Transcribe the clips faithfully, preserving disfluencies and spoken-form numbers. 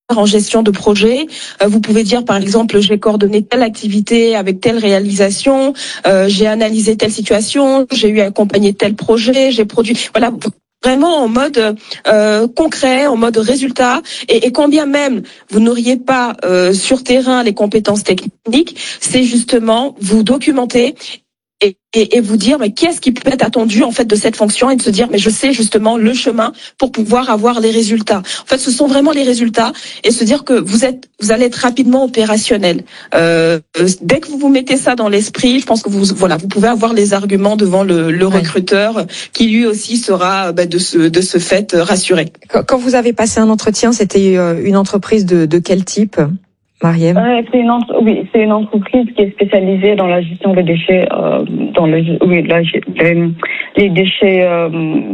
en gestion de projet. Euh, vous pouvez dire, par exemple, j'ai coordonné telle activité avec telle réalisation, euh, j'ai analysé telle situation, j'ai eu à accompagner tel projet, j'ai produit. Voilà. Vraiment en mode euh, concret, en mode résultat, et, et quand bien même vous n'auriez pas euh, sur terrain les compétences techniques, c'est justement vous documenter et, et, et vous dire mais qu'est-ce qui peut être attendu en fait de cette fonction, et de se dire mais je sais justement le chemin pour pouvoir avoir les résultats. En fait, ce sont vraiment les résultats, et se dire que vous êtes, vous allez être rapidement opérationnel. Euh, dès que vous vous mettez ça dans l'esprit, je pense que vous, voilà, vous pouvez avoir les arguments devant le, le recruteur, qui lui aussi sera bah, de ce de ce fait rassuré. Quand vous avez passé un entretien, c'était une entreprise de, de quel type, Mariem? euh, c'est une entre... Oui, c'est une entreprise qui est spécialisée dans la gestion des déchets, euh, dans le oui, la, les, les déchets euh,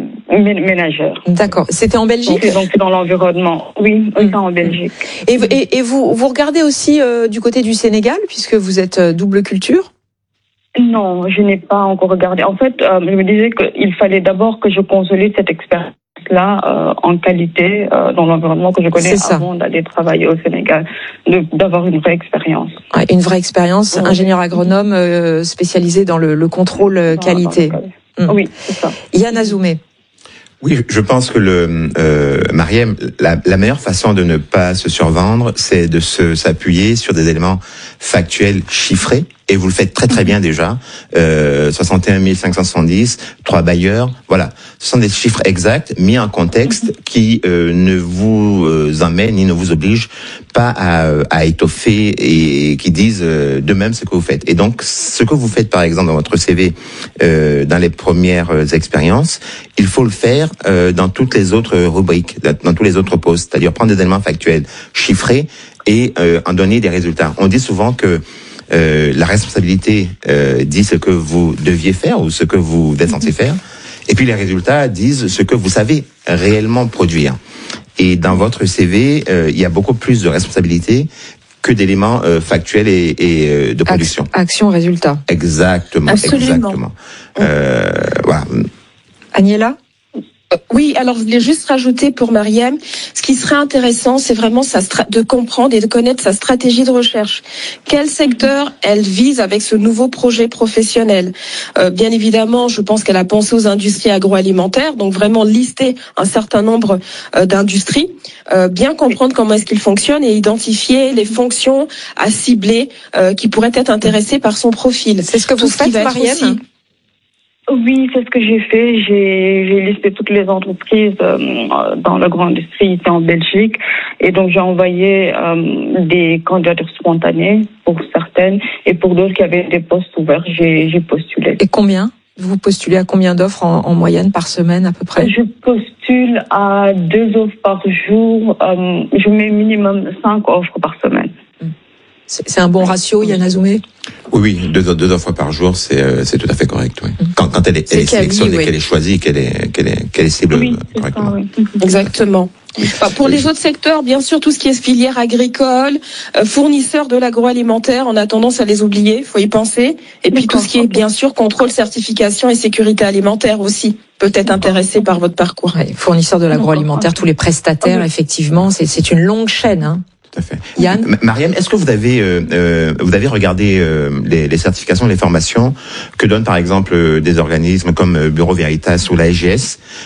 ménageurs. D'accord. C'était en Belgique. Donc, donc dans l'environnement. Oui, oui, mmh. en Belgique. Et, et, et vous vous regardez aussi euh, du côté du Sénégal, puisque vous êtes euh, double culture? Non, je n'ai pas encore regardé. En fait, euh, je me disais qu'il fallait d'abord que je consolide cette expérience là euh, en qualité euh, dans l'environnement que je connais avant d'aller travailler au Sénégal, de, d'avoir une vraie expérience. Ouais, une vraie expérience, oui. Ingénieur agronome euh, spécialisé dans le, le contrôle euh, qualité. Mmh. Oui, c'est ça. Yann Azoumé. Oui, je pense que le euh, Mariem, la, la meilleure façon de ne pas se survendre, c'est de se s'appuyer sur des éléments factuels chiffrés. Et vous le faites très très bien déjà. Euh, soixante et un mille cinq cent soixante-dix, trois bailleurs. Voilà, ce sont des chiffres exacts mis en contexte qui euh, ne vous euh, emmènent ni ne vous obligent pas à, à étoffer, et qui disent euh, de même ce que vous faites. Et donc, ce que vous faites par exemple dans votre C V, euh, dans les premières euh, expériences, il faut le faire euh, dans toutes les autres rubriques, dans tous les autres postes. C'est-à-dire prendre des éléments factuels chiffrés et euh, en donner des résultats. On dit souvent que Euh, la responsabilité euh, dit ce que vous deviez faire ou ce que vous êtes censé faire, et puis les résultats disent ce que vous savez réellement produire. Et dans votre C V, euh, il y a beaucoup plus de responsabilités que d'éléments euh, factuels et, et euh, de production. Action, résultat. Exactement. Absolument. Exactement. Euh, voilà. Agnella? Oui, alors je voulais juste rajouter pour Mariem, ce qui serait intéressant, c'est vraiment sa stra- de comprendre et de connaître sa stratégie de recherche. Quel secteur elle vise avec ce nouveau projet professionnel? euh, Bien évidemment, je pense qu'elle a pensé aux industries agroalimentaires, donc vraiment lister un certain nombre euh, d'industries, euh, bien comprendre comment est-ce qu'ils fonctionnent et identifier les fonctions à cibler euh, qui pourraient être intéressées par son profil. C'est ce que vous faites, Mariem? Oui, c'est ce que j'ai fait. J'ai, j'ai listé toutes les entreprises euh, dans l'agro-industrie ici en Belgique. Et donc, j'ai envoyé euh, des candidatures spontanées pour certaines. Et pour d'autres qui avaient des postes ouverts, j'ai, j'ai postulé. Et combien? Vous postulez à combien d'offres en, en moyenne par semaine à peu près? Je postule à deux offres par jour. Euh, je mets minimum cinq offres par semaine. C'est, c'est un bon ratio, Yann Azoumé? Oui, oui, deux, deux offres par jour, c'est, euh, c'est tout à fait correct. Oui. Quand, quand elle est, elle est sélectionnée, oui. qu'elle est choisie, qu'elle est, qu'elle est, qu'elle est cible oui, correctement. Ça, oui. Exactement. Enfin, pour les autres secteurs, bien sûr, tout ce qui est filière agricole, euh, fournisseurs de l'agroalimentaire, on a tendance à les oublier, il faut y penser. Et puis tout ce qui est, bien sûr, contrôle, certification et sécurité alimentaire aussi peut être intéressé par votre parcours. Ouais, fournisseurs de l'agroalimentaire, tous les prestataires, oui. Effectivement, c'est, c'est une longue chaîne, hein. Tout à fait. Yann? Mariem, est-ce que vous avez euh, euh, vous avez regardé euh, les, les certifications, les formations que donnent par exemple euh, des organismes comme euh, Bureau Veritas ou la S G S